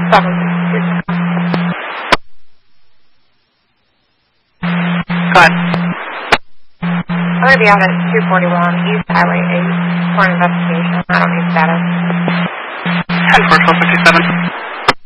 762. Go ahead. I'm going to be out at 241 East Highway 8 for an investigation. I don't need status. 10-4, 1257.